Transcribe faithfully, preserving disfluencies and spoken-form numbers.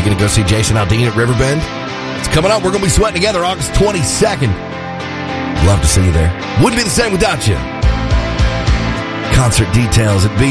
You going to go see Jason Aldean at Riverbend? It's coming up. We're going to be sweating together August twenty-second. Love to see you there. Wouldn't be the same without you. Concert details at B